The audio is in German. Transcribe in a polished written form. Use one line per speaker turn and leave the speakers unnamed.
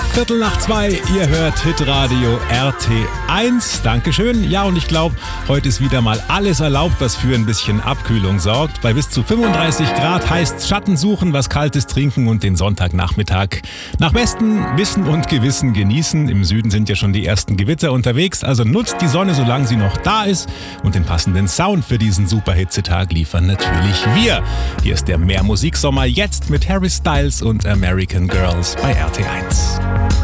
2:15. Ihr hört Hitradio RT1. Dankeschön. Ja, und ich glaube, heute ist wieder mal alles erlaubt, was für ein bisschen Abkühlung sorgt. Bei bis zu 35 Grad heißt Schatten suchen, was Kaltes trinken und den Sonntagnachmittag nach bestem Wissen und Gewissen genießen. Im Süden sind ja schon die ersten Gewitter unterwegs, also nutzt die Sonne, solange sie noch da ist. Und den passenden Sound für diesen Super-Hitzetag liefern natürlich wir. Hier ist der Mehr-Musik-Sommer jetzt mit Harry Styles und American Girls bei RT1.